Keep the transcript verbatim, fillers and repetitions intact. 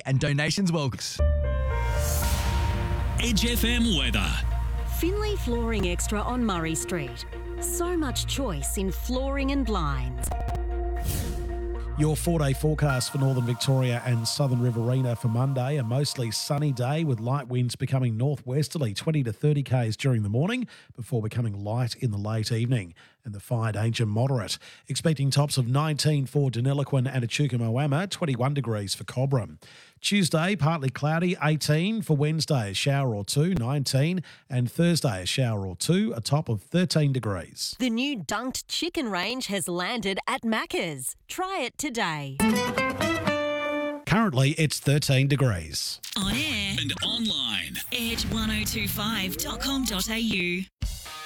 and donations welcome. Edge F M weather. Finley Flooring Extra on Murray Street. So much choice in flooring and blinds. Your four-day forecast for northern Victoria and southern Riverina for Monday, a mostly sunny day with light winds becoming northwesterly, twenty to thirty kays during the morning before becoming light in the late evening, and the fire danger moderate. Expecting tops of nineteen for Deniliquin and Echuca Moama, twenty-one degrees for Cobram. Tuesday, partly cloudy, eighteen. For Wednesday, a shower or two, nineteen. And Thursday, a shower or two, a top of thirteen degrees. The new Dunked Chicken range has landed at Macca's. Try it today. Currently, it's thirteen degrees. On air and online. edge ten twenty-five dot com dot a u